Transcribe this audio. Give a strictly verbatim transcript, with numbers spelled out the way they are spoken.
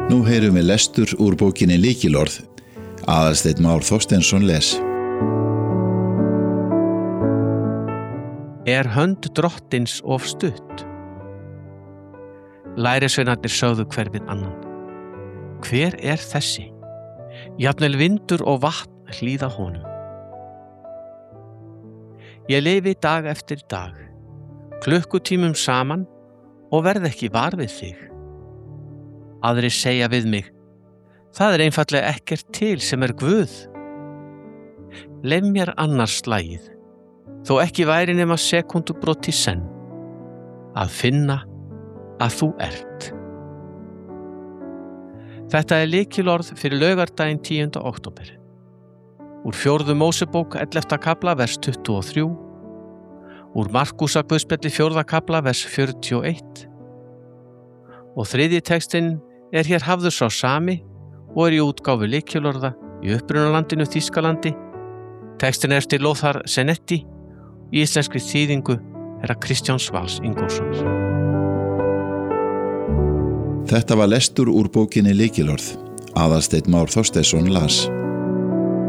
Nú heyrum við lestur úr bókinni Lykilorð. Aðalsteinn Már Þorsteinsson les. Er hönd drottins of stutt? Lærisveinarnir sögðu hver við annan. Hver er þessi? Jafnvel vindur og vatn hlýða honum. Ég lifi dag eftir dag, klukkutímum saman og verð ekki var við þig. Aðrir segja við mig, það er einfaldlega ekkert til sem er Guð. Leif mér annars slagið, þó ekki væri nema sekúndubrot í senn, að finna að þú ert. Þetta er lykilorð fyrir laugardaginn tíunda október. Úr fjórðu Mósebók ellefta kafla vers tuttugu og þrjú, úr Markúsarguðspjalli fjórða kafla vers fjörutíu og eitt og þriðji textinn er hér hafður sá sami og er í útgáfu lykilorða í upprunalandinu Þýskalandi. Textin er eftir Lothar Senetti, í íslenskri þýðingu herra Kristjáns Vals Ingólfssonar. Þetta var lestur úr bókinni Lykilorð. Aðalsteinn Már Þorsteinsson las.